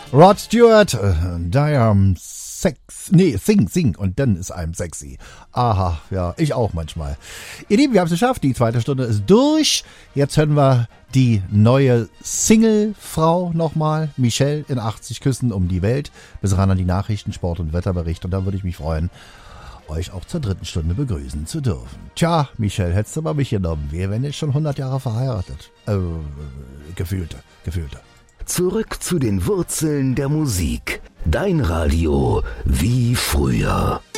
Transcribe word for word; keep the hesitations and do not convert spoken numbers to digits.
Rod Stewart, äh, die am Sex, nee, sing, sing und dann ist einem sexy. Aha, ja, ich auch manchmal. Ihr Lieben, wir haben es geschafft, die zweite Stunde ist durch. Jetzt hören wir die neue Single-Frau nochmal, Michelle in achtzig Küssen um die Welt. Bis ran an die Nachrichten, Sport- und Wetterbericht und da würde ich mich freuen, euch auch zur dritten Stunde begrüßen zu dürfen. Tja, Michelle, hättest du mal mich genommen. Wir wären jetzt schon hundert Jahre verheiratet. Äh, gefühlte, gefühlte. Zurück zu den Wurzeln der Musik. Dein Radio wie früher.